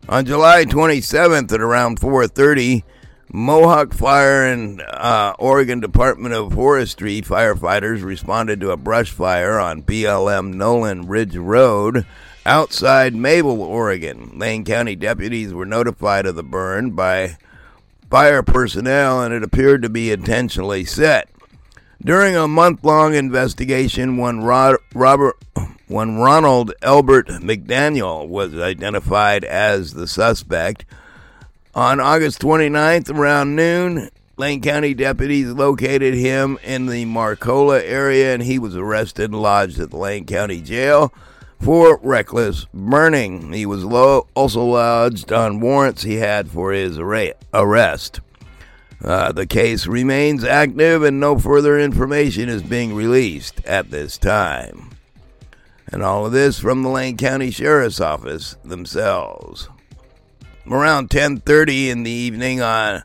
On July 27th at around 4:30, Mohawk Fire and Oregon Department of Forestry firefighters responded to a brush fire on BLM Nolan Ridge Road outside Mabel, Oregon. Lane County deputies were notified of the burn by fire personnel, and it appeared to be intentionally set. During a month-long investigation, one Ronald Elbert McDaniel was identified as the suspect. On August 29th, around noon, Lane County deputies located him in the Marcola area, and he was arrested and lodged at the Lane County Jail for reckless burning. He was also lodged on warrants he had for his arrest. The case remains active, and no further information is being released at this time. And all of this from the Lane County Sheriff's Office themselves. Around 10:30 in the evening on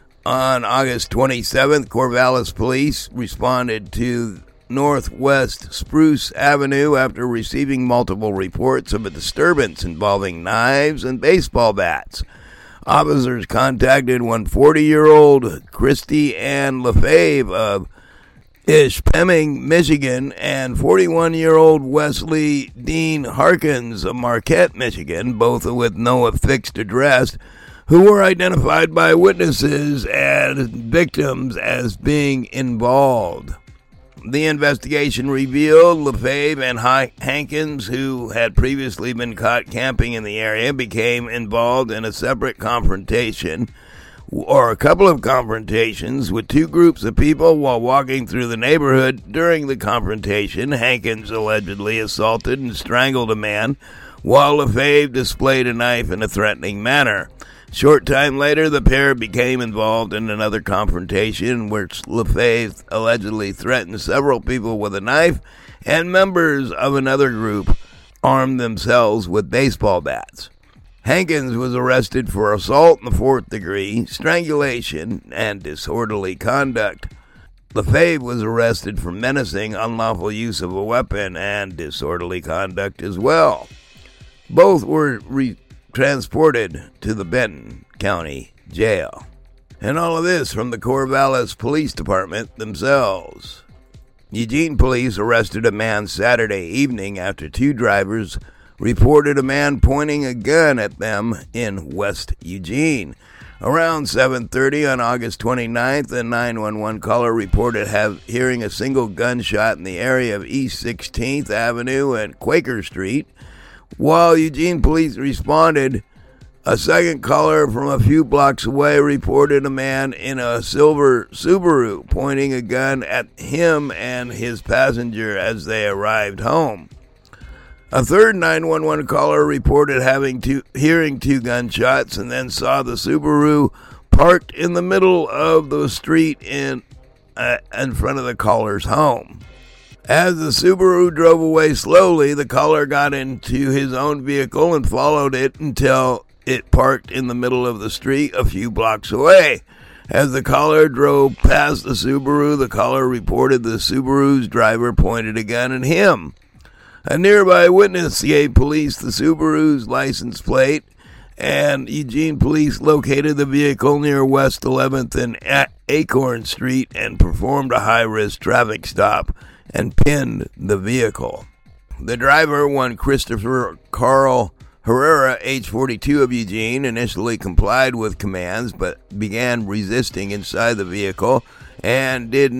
August 27th, Corvallis Police responded to Northwest Spruce Avenue after receiving multiple reports of a disturbance involving knives and baseball bats. Officers contacted one 40-year-old Christy Ann Lefebvre of Ishpeming, Michigan, and 41-year-old Wesley Dean Harkins of Marquette, Michigan, both with no fixed address, who were identified by witnesses and victims as being involved. The investigation revealed Lefebvre and Hankins, who had previously been caught camping in the area, became involved in a separate confrontation, or a couple of confrontations, with two groups of people while walking through the neighborhood. During the confrontation, Hankins allegedly assaulted and strangled a man, while Lefebvre displayed a knife in a threatening manner. Short time later, the pair became involved in another confrontation in which Lefebvre allegedly threatened several people with a knife, and members of another group armed themselves with baseball bats. Hankins was arrested for assault in the fourth degree, strangulation, and disorderly conduct. Lefebvre was arrested for menacing, unlawful use of a weapon, and disorderly conduct as well. Both were transported to the Benton County Jail. And all of this from the Corvallis Police Department themselves. Eugene police arrested a man Saturday evening after two drivers reported a man pointing a gun at them in West Eugene. Around 7:30 on August 29th, a 911 caller reported hearing a single gunshot in the area of East 16th Avenue and Quaker Street. While Eugene police responded, a second caller from a few blocks away reported a man in a silver Subaru pointing a gun at him and his passenger as they arrived home. A third 911 caller reported hearing two gunshots and then saw the Subaru parked in the middle of the street in front of the caller's home. As the Subaru drove away slowly, the caller got into his own vehicle and followed it until it parked in the middle of the street a few blocks away. As the caller drove past the Subaru, the caller reported the Subaru's driver pointed a gun at him. A nearby witness gave police the Subaru's license plate, and Eugene police located the vehicle near West 11th and Acorn Street and performed a high-risk traffic stop and pinned the vehicle. The driver, one Christopher Carl Herrera, age 42 of Eugene, initially complied with commands but began resisting inside the vehicle and did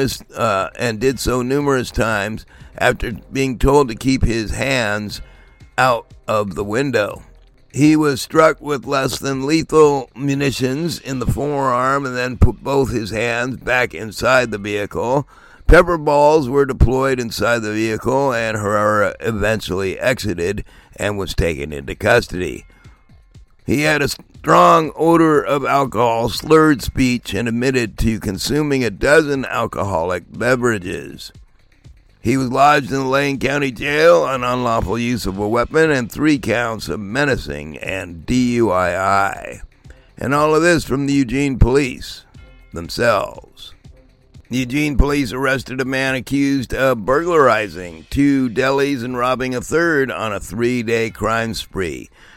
so numerous times after being told to keep his hands out of the window. He was struck with less than lethal munitions in the forearm and then put both his hands back inside the vehicle. Pepper balls were deployed inside the vehicle, and Herrera eventually exited and was taken into custody. He had a strong odor of alcohol, slurred speech, and admitted to consuming a dozen alcoholic beverages. He was lodged in the Lane County Jail on unlawful use of a weapon and 3 counts of menacing and DUI. And all of this from the Eugene police themselves. Eugene police arrested a man accused of burglarizing 2 delis and robbing a third on a 3-day crime spree.